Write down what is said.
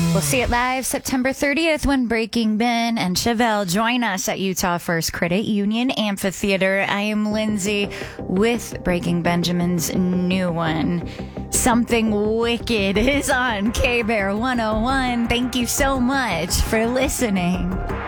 We'll see it live September 30th when Breaking Ben and Chevelle join us at Utah First Credit Union Amphitheater. I am Lindsay with Breaking Benjamin's new one. Something Wicked is on K-Bear 101. Thank you so much for listening.